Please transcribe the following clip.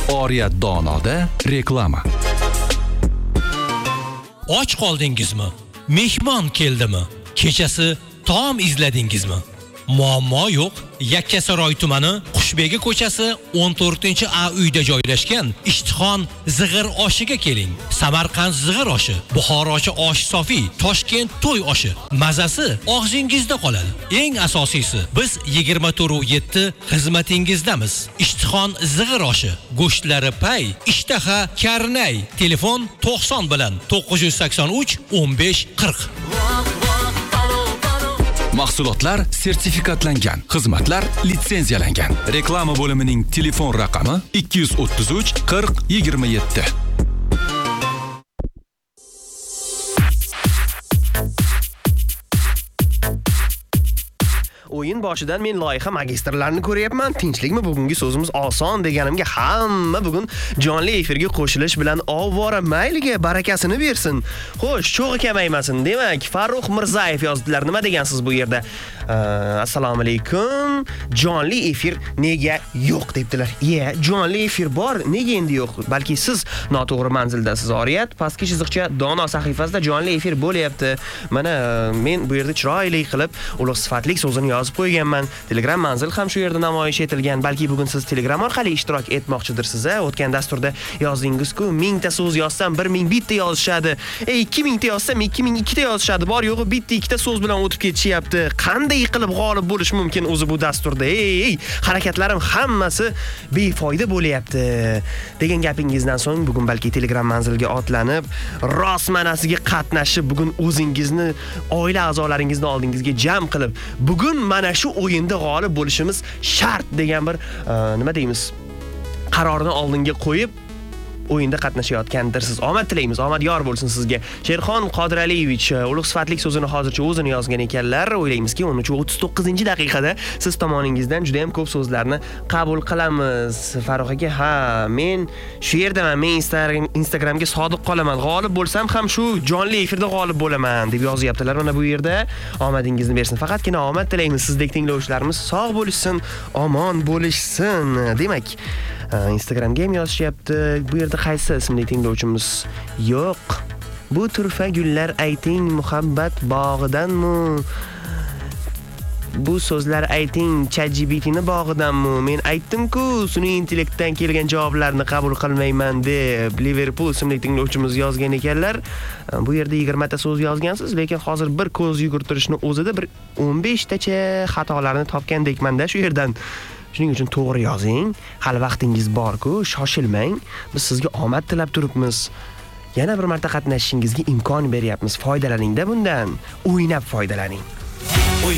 Oriyat Donoda reklama. Och qoldingizmi? Mehmon keldimi? Kechasi taom izladingizmi? Muammo yo'q. Yakkasaroy tumani Qushbegi ko'chasi 14-A uyda joylashgan Ishtixon zig'ir oshiga keling. Samarqand zig'ir oshi, Buxorochi osh sofi, Toshkent to'y oshi. Mazasi og'zingizda qoladi. Eng asosiysi, biz 24/7 xizmatingizdamiz. Ishtixon zig'ir oshi, go'shtlari pay, ishtaha karnay. Telefon 90 bilan 983 15 40. Mahsulotlar sertifikatlangan, xizmatlar litsenziyalangan. Reklama bo'limining telefon raqami 233 40 27. O'yin boshidan men loyiha magistrlarini ko'ryapman. Tinchlikmi, bugungi so'zimiz oson deganimga hamma bugun jonli efirga qo'shilish bilan ovvora, mayliga barakasini bersin. Xo'sh, cho'g'i kamaymasin. Demak, Farruh Mirzayev yozdilar. Nima degansiz bu yerda? Assalomu alaykum. Jonli efir nega yo'q debdilar. Jonli efir bor, nega endi yo'q? Balki siz noto'g'ri manzildasiz. Oriyat pastki chiziqcha Dono sahifasida jonli efir bo'lyapti. Mana men bu yerda chiroyli qilib ulug' sifatli so'zini yozib qo'yganman. Telegram manzil ham shu yerda namoyish etilgan. Balki bugun siz Telegram orqali ishtirok etmoqchidirsiz. O'tgan dasturda yozdingiz-ku, 1000 ta so'z yozsam 1001 ta yozishadi. 2000 ta yozsam 2002 ta yozishadi. Bor yo'g'i bitta ikkita so'z bilan o'tib ketishyapti. Qanday qilib g'olib bo'lish mumkin o'zi bu dasturda? Harakatlarim hammasi befoyda bo'lyapti degan gapingizdan so'ng bugun balki Telegram manzilga otlanib, rostmanasiga qatnashib, bugun o'zingizni, oila a'zolaringizni oldingizga jam qilib, bugun mana shu o'yinda g'olib bo'lishimiz shart degan bir nima deymiz, qarorni oldinga qo'yib o'yinda qatnashayotgandirsiz. Omad tilaymiz, omad yor bo'lsin sizga. Sherxon Qodiraliyevich ulug' sifatli so'zini hozircha o'zini yozgan ekanlar. O'ylaymizki 13:39-daqiqada siz tomoningizdan juda ham ko'p so'zlarni qabul qilamiz. Farruh aka, men shu yerdaman. Men Instagramga sodiq qolaman. G'olib bo'lsam ham shu jonli efirda g'olib bo'laman deb yozyaptilar. Mana bu yerda omadingizni bersin. Faqatgina omad tilaymiz. Sizdek tinglovchilarimiz sog' bo'lishsin, omon bo'lishsin. Demak, Instagramga ham yozishyapti. Bu yerda qaysi ismli tinglovchimiz? Yo'q. Bu turfa gullar ayting muhabbat bog'idanmi? Bu so'zlar ayting ChatGPT'ni bog'idanmi? Men aytdim-ku, sun'iy intellektdan kelgan javoblarni qabul qilmayman deb. Liverpool ismli tinglovchimiz yozgan ekanlar. Bu yerda 20 ta so'z yozgansiz, lekin hozir bir ko'z yugurtirishni o'zida bir 15 tacha xatolarni topgandekman-da shu yerdan. Shuning uchun to'g'ri yozing. Hali vaqtingiz bor-ku, shoshilmang. Biz sizga omad tilab turibmiz. Yana bir marta qatnashishingizga imkon beryapmiz. Foydalaning-da bundan. O'ynab foydalaning.